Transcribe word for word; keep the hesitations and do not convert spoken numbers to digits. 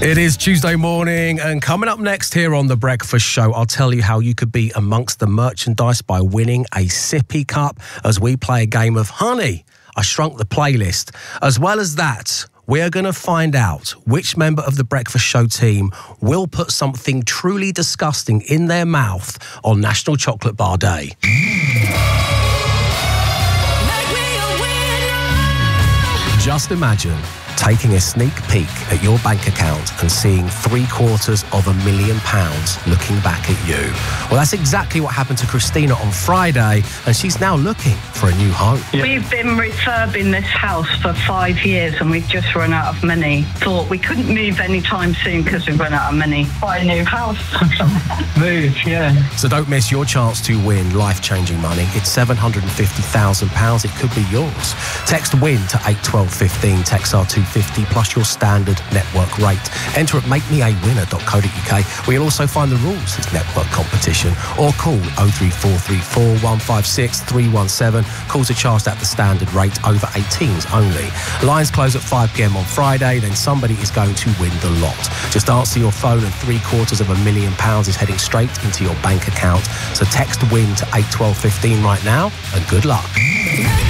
It is Tuesday morning, and coming up next here on The Breakfast Show, I'll tell you how you could be amongst the merchandise by winning a sippy cup as we play a game of Honey, I Shrunk the Playlist. As well as that, we are going to find out which member of the Breakfast Show team will put something truly disgusting in their mouth on National Chocolate Bar Day. Just imagine taking a sneak peek at your bank account and seeing three quarters of a million pounds looking back at you. Well, that's exactly what happened to Christina on Friday, and she's now looking for a new home. Yeah. We've been refurbing this house for five years and we've just run out of money. Thought we couldn't move anytime soon because we've run out of money. Buy a new house. Move, yeah. So don't miss your chance to win life-changing money. It's seven hundred fifty thousand pounds. It could be yours. Text WIN to eight twelve fifteen. Text R two fifty plus your standard network rate. Enter at make me a winner dot co dot uk, where you'll also find the rules of this network competition, or call oh three four three four, one five six, three one seven. Calls are charged at the standard rate, over eighteens only. Lines close at five p m on Friday, then somebody is going to win the lot. Just answer your phone and three quarters of a million pounds is heading straight into your bank account. So text WIN to eight twelve fifteen right now, and good luck.